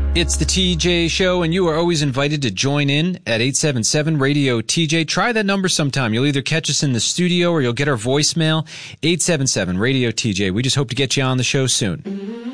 It's the TJ Show, and you are always invited to join in at 877-RADIO-TJ. Try that number sometime. You'll either catch us in the studio or you'll get our voicemail, 877-RADIO-TJ. We just hope to get you on the show soon.